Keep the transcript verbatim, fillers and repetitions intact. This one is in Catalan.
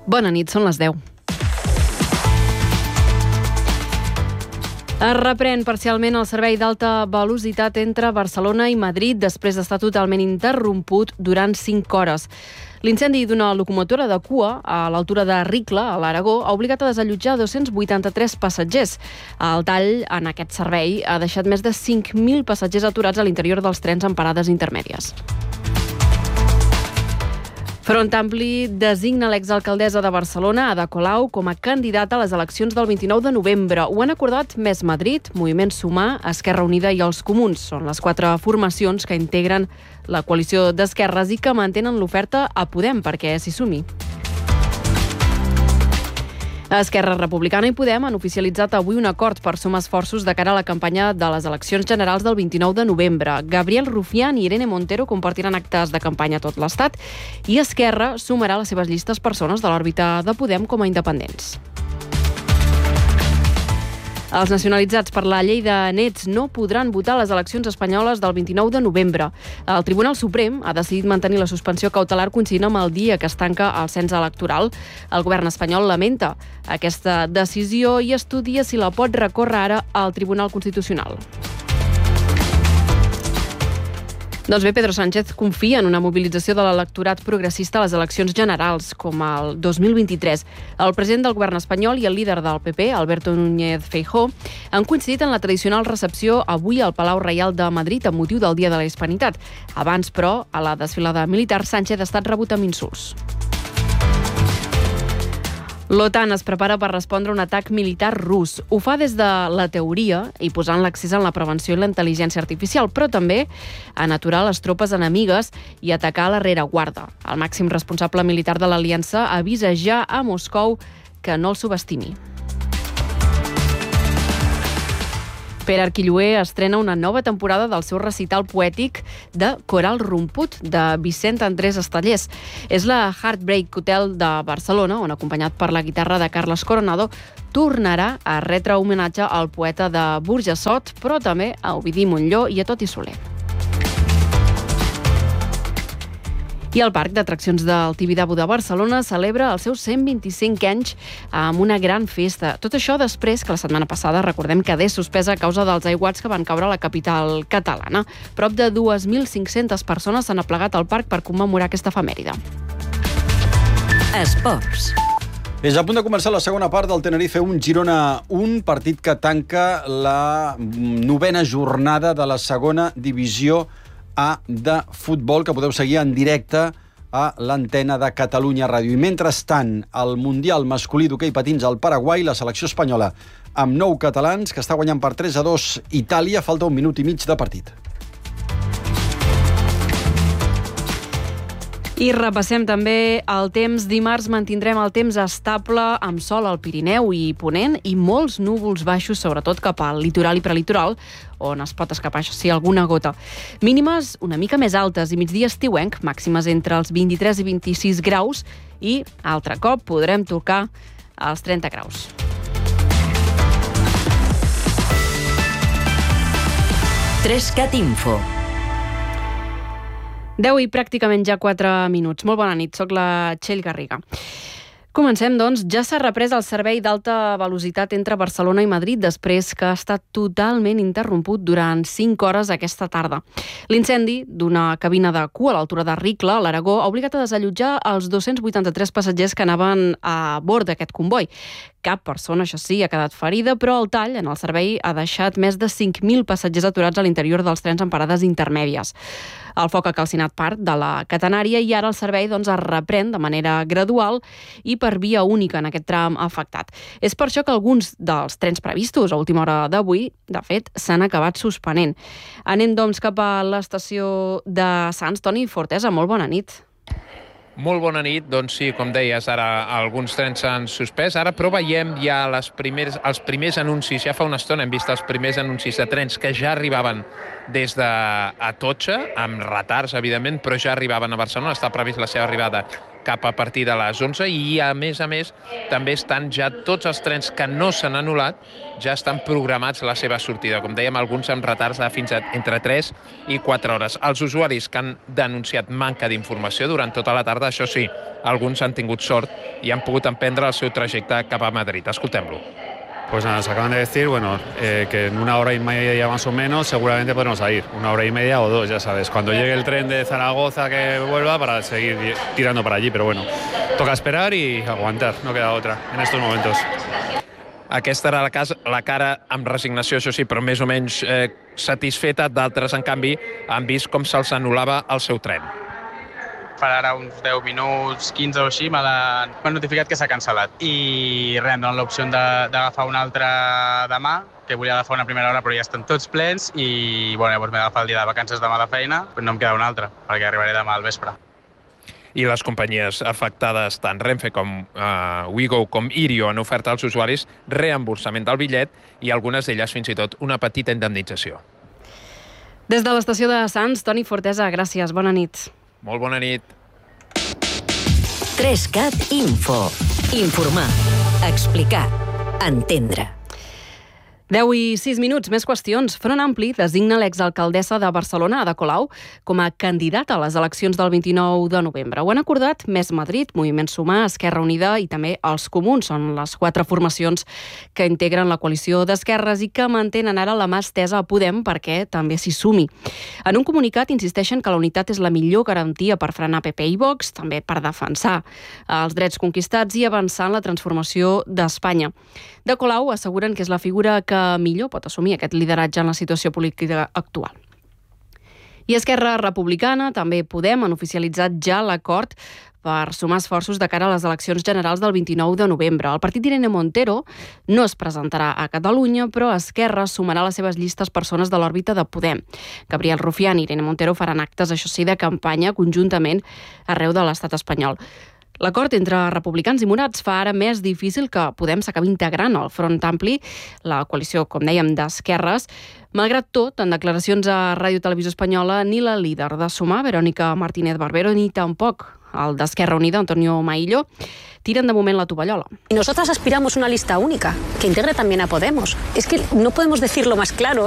Bona nit, són les deu. Es reprèn parcialment el servei d'alta velocitat entre Barcelona i Madrid després d'estar totalment interromput durant cinc hores. L'incendi d'una locomotora de cua a l'altura de Ricla, a l'Aragó, ha obligat a desallotjar dos-cents vuitanta-tres passatgers. El tall en aquest servei ha deixat més de cinc mil passatgers aturats a l'interior dels trens en parades intermèdies. Front Ampli designa l'exalcaldessa de Barcelona, Ada Colau, com a candidata a les eleccions del vint-i-nou de novembre. Ho han acordat Més Madrid, Moviment Sumar, Esquerra Unida i els Comuns. Són les quatre formacions que integren la coalició d'esquerres i que mantenen l'oferta a Podem perquè s'hi sumi. Esquerra Republicana i Podem han oficialitzat avui un acord per sumar esforços de cara a la campanya de les eleccions generals del vint-i-nou de novembre. Gabriel Rufián i Irene Montero compartiran actes de campanya a tot l'Estat i Esquerra sumarà a les seves llistes persones de l'òrbita de Podem com a independents. Els nacionalitzats per la llei de nets no podran votar a les eleccions espanyoles del vint-i-nou de novembre. El Tribunal Suprem ha decidit mantenir la suspensió cautelar coincidint amb el dia que es tanca el cens electoral. El govern espanyol lamenta aquesta decisió i estudia si la pot recórrer ara al Tribunal Constitucional. Doncs bé, Pedro Sánchez confia en una mobilització de l'electorat progressista a les eleccions generals, com el dos mil vint-i-tres. El president del govern espanyol i el líder del P P, Alberto Núñez Feijóo, han coincidit en la tradicional recepció avui al Palau Reial de Madrid amb motiu del Dia de la Hispanitat. Abans, però, a la desfilada militar, Sánchez ha estat rebut amb insults. L'OTAN es prepara per respondre a un atac militar rus. Ho fa des de la teoria i posant l'accés en la prevenció i la intel·ligència artificial, però també en aturar les tropes enemigues i atacar a la rereguarda. El màxim responsable militar de l'aliança avisa ja a Moscou que no el subestimi. Pere Arquilloé estrena una nova temporada del seu recital poètic de Coral Romput, de Vicent Andrés Estellés. És la Heartbreak Hotel de Barcelona, on, acompanyat per la guitarra de Carles Coronado, tornarà a retre homenatge al poeta de Burjassot, però també a Ovidi Montllor i a Toti Soler. I el Parc d'Atraccions del Tibidabo de Barcelona celebra els seus cent vint-i-cinc anys amb una gran festa. Tot això després que la setmana passada, recordem, quedés suspesa a causa dels aiguats que van caure a la capital catalana. Prop de dues mil cinc-centes persones s'han aplegat al parc per commemorar aquesta efemèride. Esports. És a punt de començar la segona part del Tenerife un Girona un, partit que tanca la novena jornada de la segona divisió A de futbol, que podeu seguir en directe a l'antena de Catalunya Ràdio. I mentrestant, el Mundial masculí d'hoquei patins al Paraguai, la selecció espanyola amb nou catalans, que està guanyant per tres a dos Itàlia, falta un minut i mig de partit. I repassem també el temps. Dimarts mantindrem el temps estable amb sol al Pirineu i Ponent i molts núvols baixos, sobretot cap al litoral i prelitoral, on es pot escapar, això sí, alguna gota. Mínimes una mica més altes i migdia estiuenc, màximes entre els vint-i-tres i vint-i-sis graus i, altre cop, podrem tocar els trenta graus. Trescat Info. deu i pràcticament ja quatre minuts. Molt bona nit, soc la Txell Garriga. Comencem, doncs. Ja s'ha reprès el servei d'alta velocitat entre Barcelona i Madrid després que ha estat totalment interromput durant cinc hores aquesta tarda. L'incendi d'una cabina de cua a l'altura de Ricla, a l'Aragó, ha obligat a desallotjar els dos-cents vuitanta-tres passatgers que anaven a bord d'aquest comboi. Cap persona, això sí, ha quedat ferida, però el tall en el servei ha deixat més de cinc mil passatgers aturats a l'interior dels trens en parades intermèdies. El foc ha calcinat part de la catenària i ara el servei doncs, es reprèn de manera gradual i per via única en aquest tram afectat. És per això que alguns dels trens previstos a última hora d'avui, de fet, s'han acabat suspenent. Anem, doncs, cap a l'estació de Sants. Toni Fortesa, molt bona nit. Molt bona nit. Doncs sí, com deies, ara alguns trens s'han suspès. Ara però veiem ja les primers, els primers anuncis. Ja fa una estona hem vist els primers anuncis de trens que ja arribaven des d'Atocha, amb retards, evidentment, però ja arribaven a Barcelona. Està previst la seva arribada cap a partir de les onze i, a més a més, també estan ja tots els trens que no s'han anul·lat, ja estan programats la seva sortida. Com dèiem, alguns amb retards de fins a entre tres i quatre hores. Els usuaris que han denunciat manca d'informació durant tota la tarda, això sí, alguns han tingut sort i han pogut emprendre el seu trajecte cap a Madrid. Escoltem-lo. Pues nada, nos acaban de decir, bueno, eh, que en una hora y media más o menos seguramente podremos salir, una hora y media o dos, ya sabes, cuando llegue el tren de Zaragoza que vuelva para seguir tirando para allí, pero bueno, toca esperar y aguantar, no queda otra en estos momentos. Aquesta era la, casa, la cara amb resignació, això sí, però més o menys eh, satisfeta. D'altres, en canvi, han vist com se'ls anul·lava el seu tren. Farà ara uns deu minuts, quinze o així, m'han notificat que s'ha cancel·lat. I res, em donen l'opció d'agafar una altra demà, que volia agafar una primera hora, però ja estan tots plens, i bueno, llavors m'he d'agafar el dia de vacances demà de feina, però no em queda una altra, perquè arribaré demà al vespre. I les companyies afectades, tant Renfe com uh, Ouigo com Irio, han ofert als usuaris reemborsament del bitllet i algunes d'elles fins i tot una petita indemnització. Des de l'estació de Sants, Toni Fortesa, gràcies, bona nit. Molt bona nit. tres cat Info. Informar, explicar, entendre. deu i sis minuts, més qüestions. Front Ampli designa l'exalcaldessa de Barcelona, Ada Colau, com a candidata a les eleccions del vint-i-nou de novembre. Ho han acordat Més Madrid, Moviment Sumar, Esquerra Unida i també els Comuns. Són les quatre formacions que integren la coalició d'esquerres i que mantenen ara la mà estesa a Podem perquè també s'hi sumi. En un comunicat insisteixen que la unitat és la millor garantia per frenar P P i Vox, també per defensar els drets conquistats i avançar en la transformació d'Espanya. De Colau asseguren que és la figura que millor pot assumir aquest lideratge en la situació política actual. I Esquerra Republicana, també Podem, han oficialitzat ja l'acord per sumar esforços de cara a les eleccions generals del vint-i-nou de novembre. El partit d'Irene Montero no es presentarà a Catalunya, però Esquerra sumarà a les seves llistes persones de l'òrbita de Podem. Gabriel Rufián i Irene Montero faran actes, això sí, de campanya conjuntament arreu de l'estat espanyol. L'acord entre republicans i morats fa ara més difícil que Podem s'acabi integrant al Front Ampli, la coalició, com dèiem, d'esquerres. Malgrat tot, en declaracions a Ràdio Televisió Espanyola, ni la líder de Sumar, Verónica Martínez Barbero, ni tampoc el d'Esquerra Unida, Antonio Maillo, tiren de moment la tovallola. Y nosotras aspiramos a una lista única, que integre también a Podemos. Es que no podemos decirlo más claro.